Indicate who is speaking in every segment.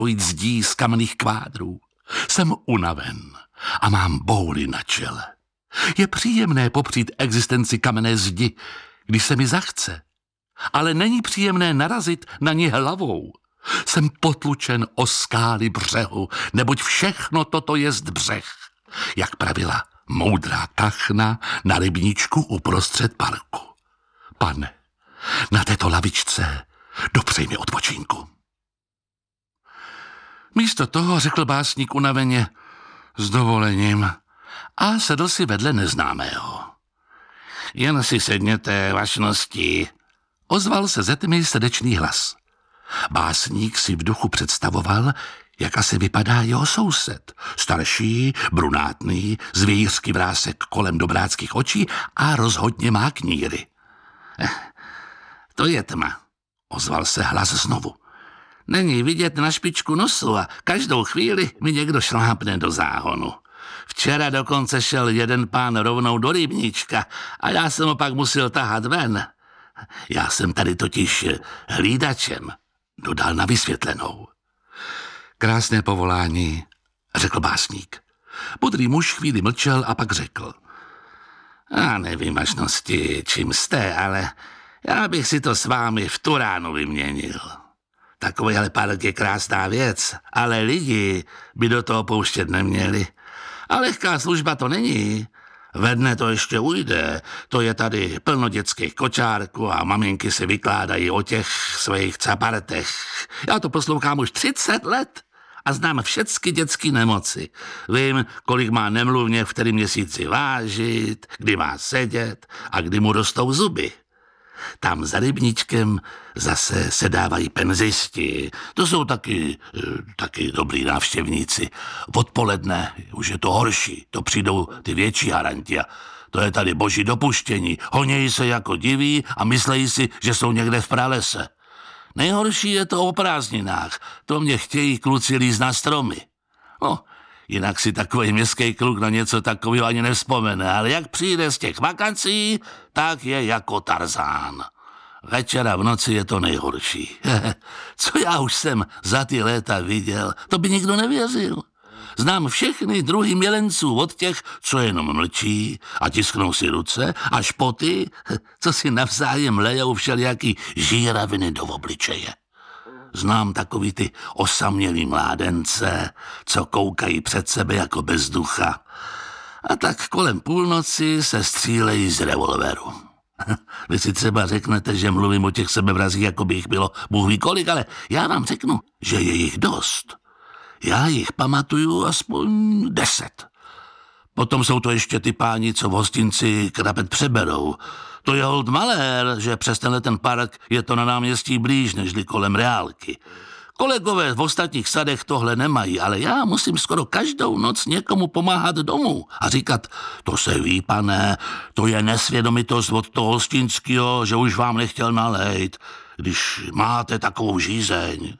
Speaker 1: spojit zdí z kamenných kvádrů. Jsem unaven a mám bouly na čele. Je příjemné popřít existenci kamenné zdi, když se mi zachce, ale není příjemné narazit na ní hlavou. Jsem potlučen o skály břehu, neboť všechno toto jest břeh, jak pravila moudrá kachna na rybníčku uprostřed parku. Pane, na této lavičce dopřej mi odpočinku. Místo toho řekl básník unaveně s dovolením a sedl si vedle neznámého. Jen si sedněte, vašnosti, ozval se ze tmy srdečný hlas. Básník si v duchu představoval, jak asi vypadá jeho soused. Starší, brunátný, zvějířský vrásek kolem dobráckých očí a rozhodně má kníry. To je tma, ozval se hlas znovu. Není vidět na špičku nosu a každou chvíli mi někdo šlápne do záhonu. Včera dokonce šel jeden pán rovnou do rybníčka a já jsem ho pak musel tahat ven. Já jsem tady totiž hlídačem, dodal na vysvětlenou. Krásné povolání, řekl básník. Modrý muž chvíli mlčel a pak řekl. Já nevím, vašnosti, čím jste, ale já bych si to s vámi v Turánu vyměnil. Takovýhle park je krásná věc, ale lidi by do toho pouštět neměli. A lehká služba to není. Ve dne to ještě ujde. To je tady plno dětských kočárků a maminky si vykládají o těch svých capartech. Já to poslouchám už 30 let a znám všechny dětské nemoci. Vím, kolik má nemluvně v kterém měsíci vážit, kdy má sedět a kdy mu rostou zuby. Tam za rybníčkem zase sedávají penzisti. To jsou taky dobrý návštěvníci. Odpoledne už je to horší. To přijdou ty větší haranti. To je tady boží dopuštění. Honějí se jako diví a myslejí si, že jsou někde v pralese. Nejhorší je to o prázdninách. To mě chtějí kluci lízt na stromy. No, jinak si takový městský kluk na něco takového ani nevzpomene, ale jak přijde z těch vakancí, tak je jako Tarzán. Večera v noci je to nejhorší. Co já už jsem za ty léta viděl, to by nikdo nevěřil. Znám všechny druhy milenců, od těch, co jenom mlčí a tisknou si ruce, až po ty, co si navzájem lejou všelijaký žíraviny do obličeje. Znám takový ty osamělý mládence, co koukají před sebe jako bez ducha. A tak kolem půlnoci se střílejí z revolveru. Vy si třeba řeknete, že mluvím o těch sebevrazích, jako by jich bylo Bůh ví kolik, ale já vám řeknu, že je jich dost. Já jich pamatuju aspoň 10. Potom jsou to ještě ty páni, co v hostinci krapet přeberou. To je hold malér, že přes ten park je to na náměstí blíž, nežli kolem reálky. Kolegové v ostatních sadech tohle nemají, ale já musím skoro každou noc někomu pomáhat domů a říkat, to se ví, pane, to je nesvědomitost od toho hostinského, že už vám nechtěl nalejt, když máte takovou žízeň.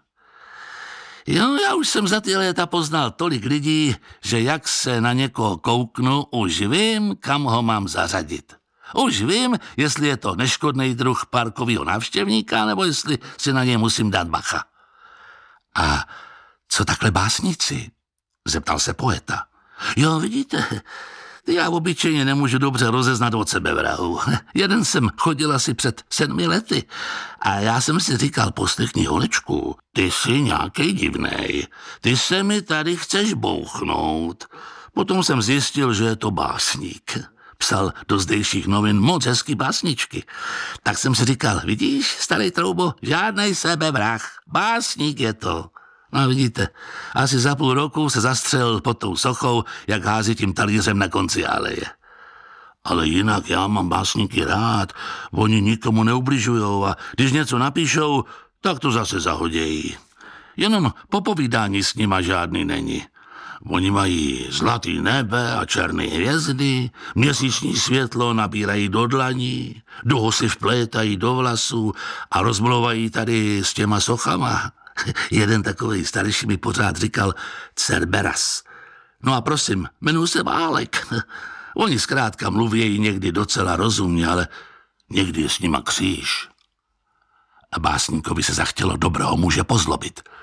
Speaker 1: Jo, já už jsem za ty léta poznal tolik lidí, že jak se na někoho kouknu, už vím, kam ho mám zařadit. Už vím, jestli je to neškodný druh parkového návštěvníka, nebo jestli si na něj musím dát bacha. A co takhle básníci? Zeptal se poeta. Jo, vidíte, já obyčejně nemůžu dobře rozeznat od sebe vrahu. Jeden jsem chodil asi před 7 lety a já jsem si říkal, poslechni holečku, ty jsi nějakej divnej, ty se mi tady chceš bouchnout. Potom jsem zjistil, že je to básník. Psal do zdejších novin moc hezký básničky. Tak jsem si říkal, vidíš, starý troubo, žádnej sebevrah, básník je to. No vidíte, asi za půl roku se zastřelil pod tou sochou, jak hází tím talířem na konci aleje. Ale jinak já mám básníky rád, oni nikomu neubližujou a když něco napíšou, tak to zase zahodějí. Jenom popovídání s nima žádný není. Oni mají zlatý nebe a černé hvězdy, měsíční světlo nabírají do dlaní, duho si vplétají do vlasů a rozmlouvají tady s těma sochama. Jeden takový starší mi pořád říkal Cerberas. No a prosím, jmenuji se Válek. Oni zkrátka mluví někdy docela rozumně, ale někdy je s nima kříž. A básníkovi se zachtělo dobrého muže pozlobit.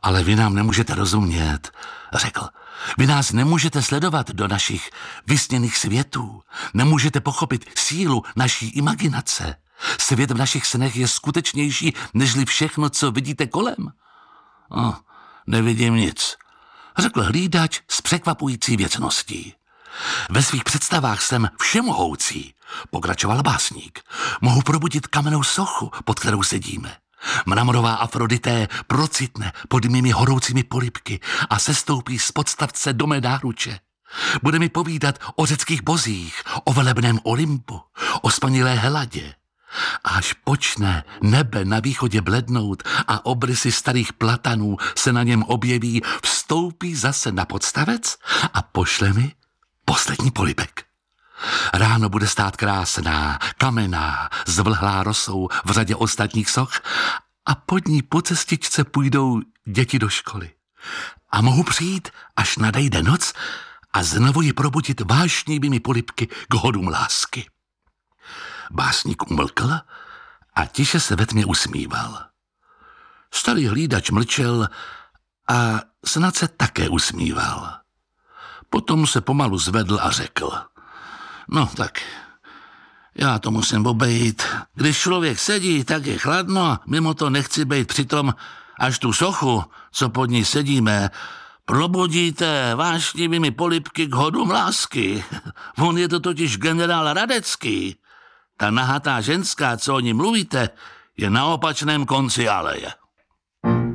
Speaker 1: Ale vy nám nemůžete rozumět, řekl. Vy nás nemůžete sledovat do našich vysněných světů. Nemůžete pochopit sílu naší imaginace. Svět v našich snech je skutečnější, nežli všechno, co vidíte kolem. Nevidím nic, řekl hlídač s překvapující věcností. Ve svých představách jsem všemohoucí, pokračoval básník. Mohu probudit kamennou sochu, pod kterou sedíme. Mramorová Afrodité procitne pod mými horoucími polibky a sestoupí z podstavce do mé náruče. Bude mi povídat o řeckých bozích, o velebném Olympu, o spanilé Heladě. Až počne nebe na východě blednout a obrysy starých platanů se na něm objeví, vstoupí zase na podstavec a pošle mi poslední polibek. Ráno bude stát krásná, kamenná, zvlhlá rosou v řadě ostatních soch a pod ní po cestičce půjdou děti do školy. A mohu přijít, až nadejde noc a znovu ji probudit vášnivými polibky k hodům lásky. Básník umlkl a tiše se ve tmě usmíval. Starý hlídač mlčel a snad se také usmíval. Potom se pomalu zvedl a řekl: No tak, já to musím obejít. Když člověk sedí, tak je chladno a mimo to nechci bejt přitom, až tu sochu, co pod ní sedíme, probudíte vášnivými polibky k hodům lásky. On je to totiž generál Radecký. Ta nahatá ženská, co o ní mluvíte, je na opačném konci aleje.